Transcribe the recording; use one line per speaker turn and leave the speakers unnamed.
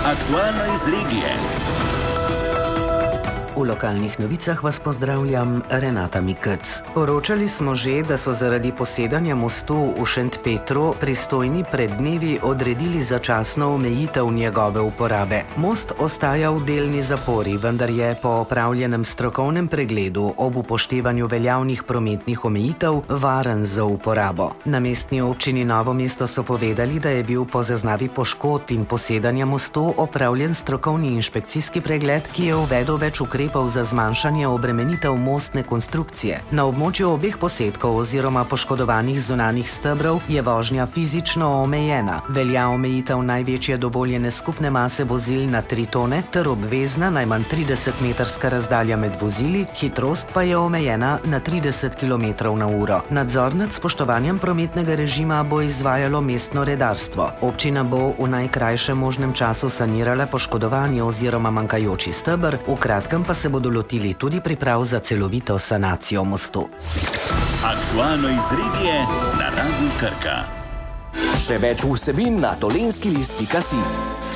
Aktualno iz regije.
V lokalnih novicah vas pozdravljam, Renata Mikec. Poročali smo že, da so zaradi posedanja mostu v Šentpetru pristojni pred dnevi odredili začasno omejitev njegove uporabe. Most ostaja v delni zapori, vendar je po opravljenem strokovnem pregledu ob upoštevanju veljavnih prometnih omejitev varen za uporabo. Na mestni občini Novo mesto so povedali, da je bil po zaznavi poškodb in posedanja mostu opravljen strokovni inšpekcijski pregled, ki je uvedel več ukrepov za zmanjšanje obremenitev mostne konstrukcije. Na območju obeh posedkov oziroma poškodovanih zunanjih stebrov je vožnja fizično omejena. Velja omejitev največje dovoljene skupne mase vozil na 3 tone ter obvezna najmanj 30-metrska razdalja med vozili, hitrost pa je omejena na 30 km/h. Nadzor nad spoštovanjem prometnega režima bo izvajalo mestno redarstvo. Občina bo v najkrajšem možnem času sanirala poškodovanje oziroma manjkajoči steber, v kratkem pa se bodo lotili tudi priprav za celovito sanacijo mostu.
Aktualno iz regije na Radiu Krka.
Še več vsebin na dolenskilist.si.